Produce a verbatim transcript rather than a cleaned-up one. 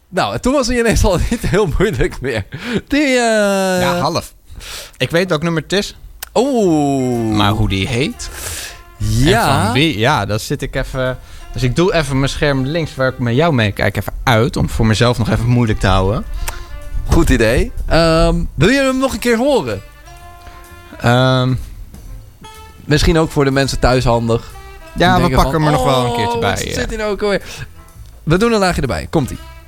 Nou, toen was hij ineens al niet heel moeilijk meer. Die, uh... Ja, half. Ik weet welk nummer het is. Oeh. Maar hoe die heet? Ja. En van wie? Ja, dan zit ik even... Dus ik doe even mijn scherm links waar ik met jou mee kijk even uit. Om voor mezelf nog even moeilijk te houden. Goed idee. Um, wil je hem nog een keer horen? Um, Misschien ook voor de mensen thuis handig. Ja, we pakken van, hem er nog oh, wel een keertje bij. Wat ja. zit hij nou ook alweer? We doen een laagje erbij. Komt-ie.